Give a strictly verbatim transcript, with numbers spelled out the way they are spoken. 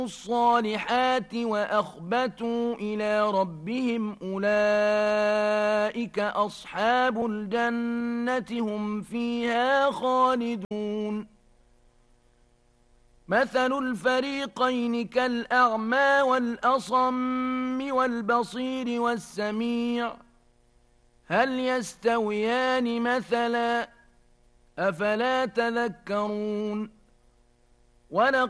الصالحات وأخبتوا إلى ربهم أولئك أصحاب الجنة هم فيها خالدون مثل الفريقين كالأعمى والأصم والبصير والسميع هل يستويان مثلا أفلا تذكرون ولقد